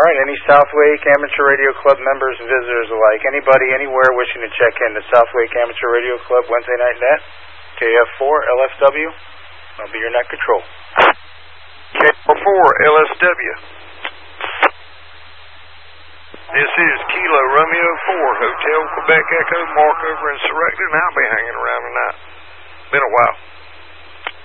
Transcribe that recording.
right, any Southwake Amateur Radio Club members and visitors alike, anybody, anywhere wishing to check in the Southwake Amateur Radio Club Wednesday Night Net, KF4, LSW, I'll be your net control. KF4, LSW. This is Kilo Romeo 4, Hotel Quebec Echo, Mark over in Serecta, and I'll be hanging around tonight. Been a while.